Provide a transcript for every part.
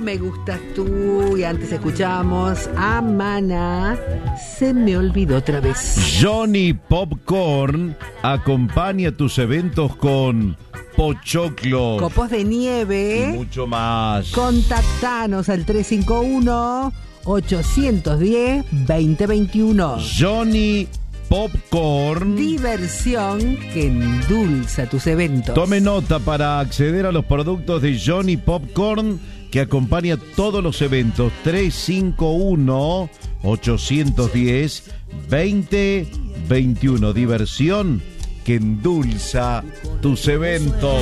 Me gustas tú. Y antes escuchamos a Maná, Se me olvidó otra vez. Johnny Popcorn acompaña tus eventos con pochoclos, copos de nieve y mucho más. Contactanos al 351-810-2021. Johnny Popcorn. Diversión que endulza tus eventos. Tome nota para acceder a los productos de Johnny Popcorn, que acompaña todos los eventos. 351-810-2021. Diversión que endulza tus eventos.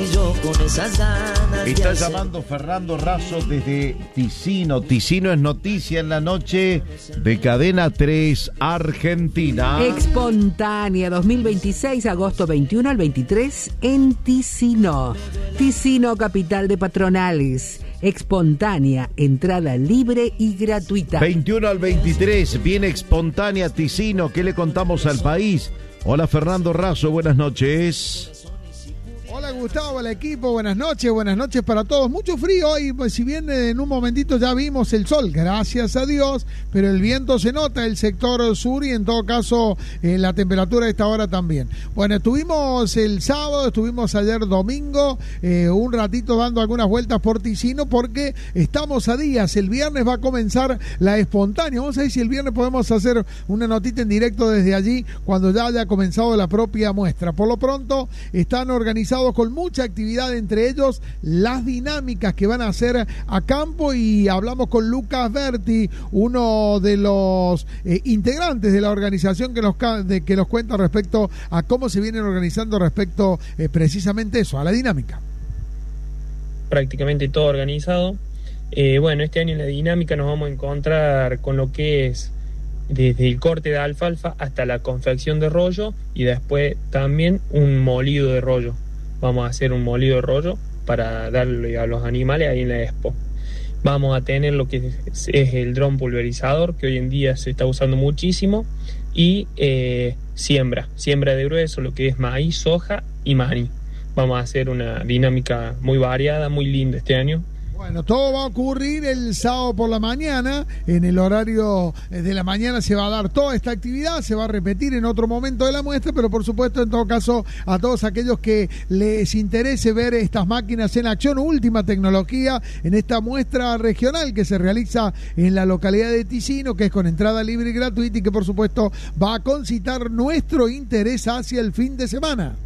Está llamando Fernando Razo desde Ticino. Ticino es noticia en la noche de Cadena 3 Argentina. Espontánea 2026, agosto 21 al 23 en Ticino. Ticino, capital de patronales. Espontánea, entrada libre y gratuita. 21 al 23, viene Espontánea Ticino. ¿Qué le contamos al país? Hola Fernando Razo, buenas noches. Hola Gustavo, al equipo, buenas noches para todos. Mucho frío hoy, pues si bien en un momentito ya vimos el sol, gracias a Dios, pero el viento se nota el sector sur y en todo caso la temperatura a esta hora también. Bueno, estuvimos el sábado, estuvimos ayer domingo, un ratito dando algunas vueltas por Ticino porque estamos a días. El viernes va a comenzar la espontánea. Vamos a ver si el viernes podemos hacer una notita en directo desde allí cuando ya haya comenzado la propia muestra. Por lo pronto están organizados con mucha actividad, entre ellos las dinámicas que van a hacer a campo, y hablamos con Lucas Berti, uno de los integrantes de la organización que nos cuenta respecto a cómo se vienen organizando respecto precisamente eso, a la dinámica. Prácticamente todo organizado. Bueno, este año en la dinámica nos vamos a encontrar con lo que es desde el corte de alfalfa hasta la confección de rollo, y después también un molido de rollo. Vamos a hacer un molido de rollo para darle a los animales ahí en la expo. Vamos a tener lo que es el dron pulverizador, que hoy en día se está usando muchísimo, y siembra de grueso, lo que es maíz, soja y maní. Vamos a hacer una dinámica muy variada, muy linda este año. Bueno, todo va a ocurrir el sábado por la mañana. En el horario de la mañana se va a dar toda esta actividad, se va a repetir en otro momento de la muestra, pero por supuesto, en todo caso, a todos aquellos que les interese ver estas máquinas en acción, última tecnología en esta muestra regional que se realiza en la localidad de Ticino, que es con entrada libre y gratuita, y que por supuesto va a concitar nuestro interés hacia el fin de semana.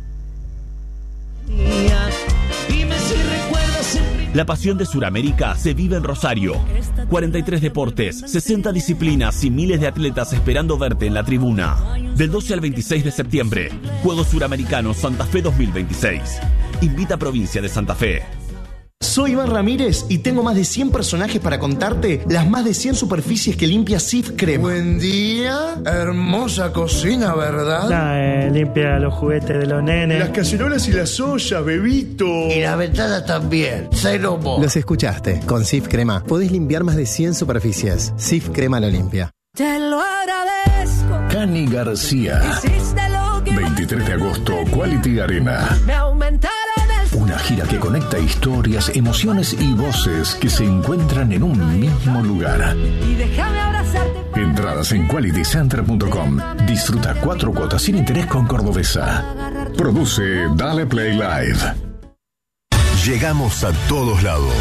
Dime si recuerdas el... La pasión de Sudamérica se vive en Rosario. 43 deportes, 60 disciplinas y miles de atletas esperando verte en la tribuna. Del 12 al 26 de septiembre, Juegos Suramericanos Santa Fe 2026. Invita a Provincia de Santa Fe. Soy Iván Ramírez y tengo más de 100 personajes para contarte las más de 100 superficies que limpia Cif Crema. Buen día, hermosa cocina, ¿verdad? Limpia los juguetes de los nenes. Las cacerolas y las ollas, bebito. Y la ventana también, Celomo. Los escuchaste, con Cif Crema podés limpiar más de 100 superficies. Cif Crema lo limpia. Te lo agradezco. Cani García. 23 de agosto, Quality Arena. Me aumentaron una gira que conecta historias, emociones y voces que se encuentran en un mismo lugar. Y déjame abrazarte. Entradas en qualitycenter.com. Disfruta 4 cuotas sin interés con Cordobesa. Produce Dale Play Live. Llegamos a todos lados.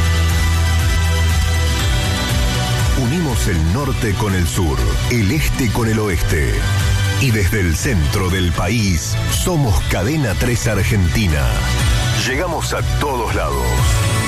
Unimos el norte con el sur, el este con el oeste. Y desde el centro del país, somos Cadena 3 Argentina. Llegamos a todos lados.